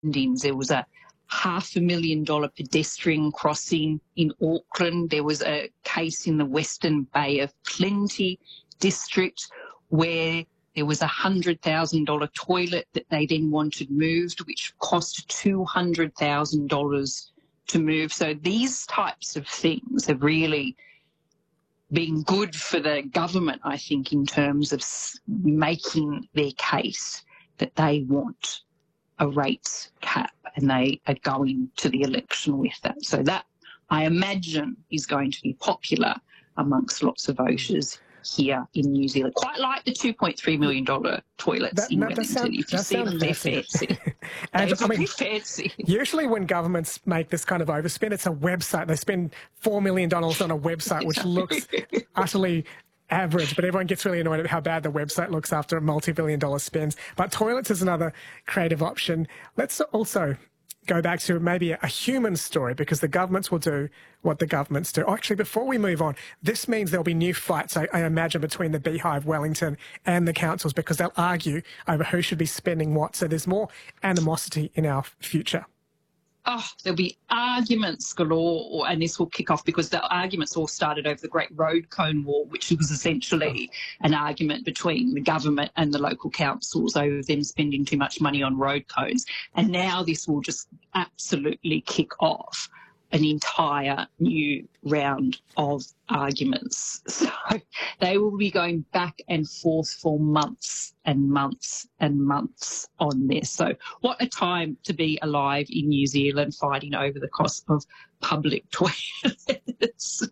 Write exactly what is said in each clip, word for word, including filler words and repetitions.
There was a half a million dollar pedestrian crossing in Auckland. There was a case in the Western Bay of Plenty district where there was a one hundred thousand dollars toilet that they then wanted moved, which cost two hundred thousand dollars to move. So these types of things have really been good for the government, I think, in terms of making their case that they want a rates cap and they are going to the election with that. So that, I imagine, is going to be popular amongst lots of voters here in New Zealand. Quite like the two point three million dollars toilets that, in no, Wellington. Sound, if you see them, they're fancy. And, they're I mean, fancy. Usually when governments make this kind of overspend, it's a website. They spend four million dollars on a website, which looks utterly average, but everyone gets really annoyed at how bad the website looks after a multi-billion dollar spends. But toilets is another creative option. Let's also go back to maybe a human story, because the governments will do what the governments do. Oh, actually, before we move on, this means there'll be new fights, I, I imagine, between the Beehive, Wellington and the councils, because they'll argue over who should be spending what. So there's more animosity in our future. Oh, there'll be arguments galore, and this will kick off because the arguments all started over the Great Road Cone War, which was essentially an argument between the government and the local councils over them spending too much money on road cones. And now this will just absolutely kick off an entire new round of arguments. So they will be going back and forth for months and months and months on this. So what a time to be alive in New Zealand, fighting over the cost of public toilets.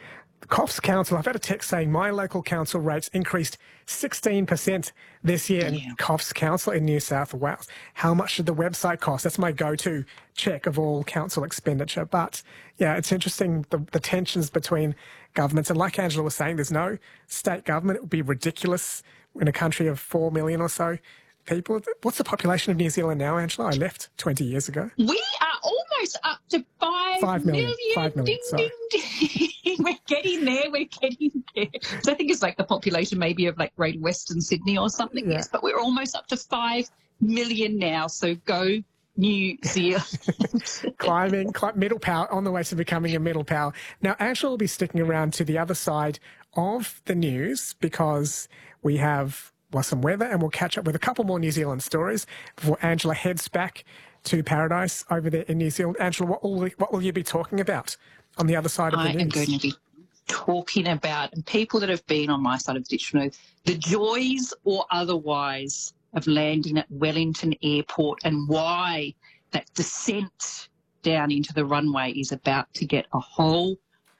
Coffs Council, I've had a text saying my local council rates increased sixteen percent this year Yeah. in Coffs Council in New South Wales. How much did the website cost? That's my go-to check of all council expenditure. But, yeah, it's interesting, the, the tensions between governments. And like Angela was saying, there's no state government. It would be ridiculous in a country of four million or so people. What's the population of New Zealand now, Angela? I left twenty years ago. We are almost up to five, Five million. million. Five million, Ding, sorry. ding, ding. We're getting there. We're getting there. So I think it's like the population maybe of like Greater Western Sydney or something. Yeah. Yes, but we're almost up to five million now. So go New Zealand. Climbing, climb, middle power, on the way to becoming a middle power. Now, Angela will be sticking around to the other side of the news because we have well, some weather, and we'll catch up with a couple more New Zealand stories before Angela heads back to Paradise over there in New Zealand. Angela, what will, what will you be talking about on the other side of the I news? am going to be talking about, and people that have been on my side of the ditch know, the joys or otherwise of landing at Wellington Airport and why that descent down into the runway is about to get a whole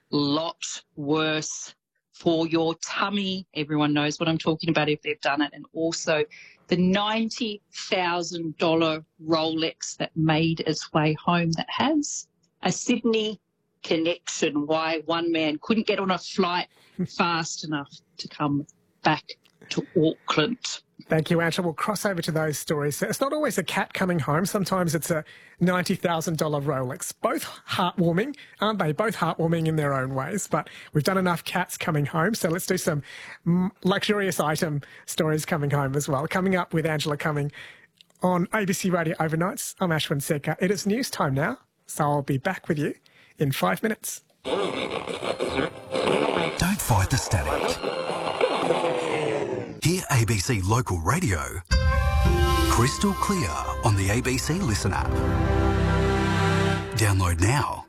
lot worse for your tummy. Everyone knows what I'm talking about if they've done it. And also the ninety thousand dollars Rolex that made its way home that has a Sydney connection, why one man couldn't get on a flight fast enough to come back to Auckland. Thank you, Angela. We'll cross over to those stories. It's not always a cat coming home. Sometimes it's a ninety thousand dollars Rolex. Both heartwarming, aren't they? Both heartwarming in their own ways. But we've done enough cats coming home, so let's do some luxurious item stories coming home as well. Coming up with Angela Cumming on A B C Radio Overnights. I'm Ashwin Sekar. It is news time now, so I'll be back with you in five minutes. Don't fight the static. Hear A B C Local Radio crystal clear on the A B C Listen app. Download now.